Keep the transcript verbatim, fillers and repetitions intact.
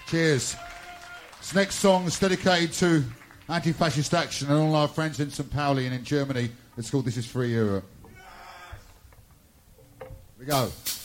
Cheers. This next song is dedicated to anti-fascist action and all our friends in Saint Pauli and in Germany. It's called This Is Free Europe. Here we go.